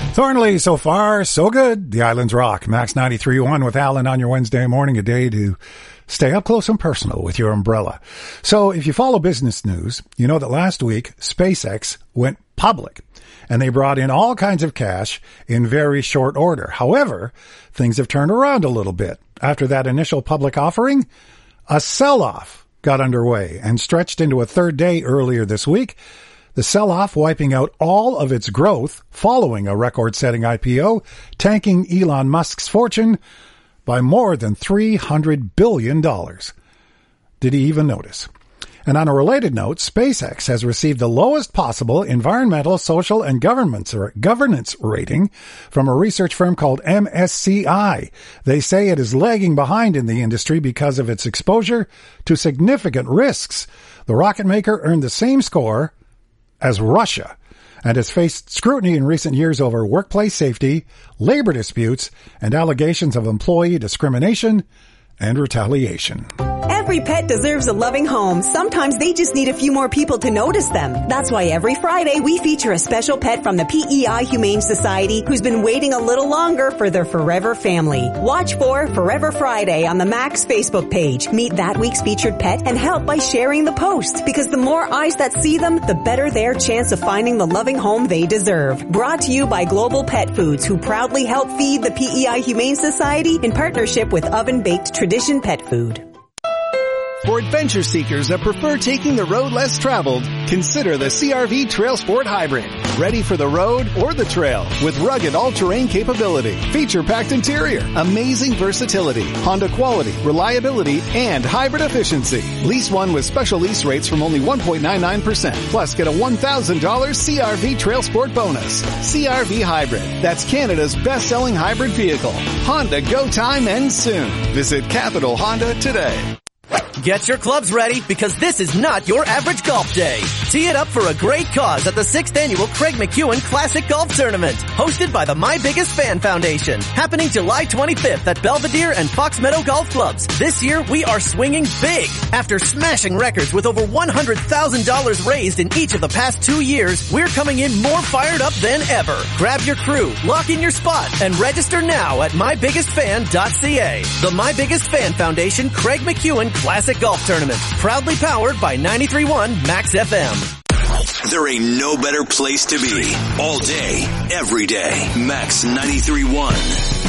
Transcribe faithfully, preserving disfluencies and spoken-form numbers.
Thornley, so far, so good. The Islands rock. Max ninety-three point one with Alan on your Wednesday morning, a day to stay up close and personal with your umbrella. So if you follow business news, you know that last week SpaceX went public and they brought in all kinds of cash in very short order. However, things have turned around a little bit. After that initial public offering, a sell-off got underway and stretched into a third day earlier this week. The sell-off wiping out all of its growth following a record-setting I P O, tanking Elon Musk's fortune by more than three hundred billion dollars. Did he even notice? And on a related note, SpaceX has received the lowest possible environmental, social, and governance governance rating from a research firm called M S C I. They say it is lagging behind in the industry because of its exposure to significant risks. The rocket maker earned the same score as Russia and has faced scrutiny in recent years over workplace safety, labor disputes, and allegations of employee discrimination and retaliation. Every pet deserves a loving home. Sometimes they just need a few more people to notice them. That's why every Friday we feature a special pet from the P E I Humane Society who's been waiting a little longer for their forever family. Watch for Forever Friday on the Max Facebook page. Meet that week's featured pet and help by sharing the post, because the more eyes that see them, the better their chance of finding the loving home they deserve. Brought to you by Global Pet Foods, who proudly help feed the P E I Humane Society in partnership with Oven Baked Tradition Pet Food. For adventure seekers that prefer taking the road less traveled, consider the C R V Trail Sport Hybrid. Ready for the road or the trail with rugged all-terrain capability, feature-packed interior, amazing versatility, Honda quality, reliability, and hybrid efficiency. Lease one with special lease rates from only one point nine nine percent. Plus, get a one thousand dollars C R V Trail Sport bonus. C R V Hybrid. That's Canada's best-selling hybrid vehicle. Honda Go Time ends soon. Visit Capital Honda today. Get your clubs ready, because this is not your average golf day. Tee it up for a great cause at the sixth Annual Craig McEwen Classic Golf Tournament, hosted by the My Biggest Fan Foundation, happening July twenty-fifth at Belvedere and Fox Meadow Golf Clubs. This year, we are swinging big. After smashing records with over one hundred thousand dollars raised in each of the past two years, we're coming in more fired up than ever. Grab your crew, lock in your spot, and register now at my biggest fan dot c a. The My Biggest Fan Foundation Craig McEwen Classic Golf Tournament, proudly powered by ninety-three point one Max F M. There ain't no better place to be. All day, every day. Max ninety-three point one.